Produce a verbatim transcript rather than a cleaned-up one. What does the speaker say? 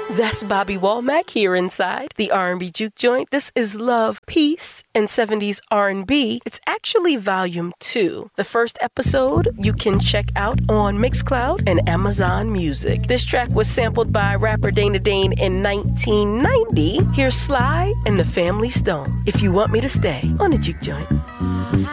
That's Bobby Womack here inside the R and B Juke Joint. This is Love, Peace, and seventies R and B. It's actually volume two. The first episode you can check out on Mixcloud and Amazon Music. This track was sampled by rapper Dana Dane in nineteen ninety. Here's Sly and the Family Stone. If You Want Me to Stay on the Juke Joint.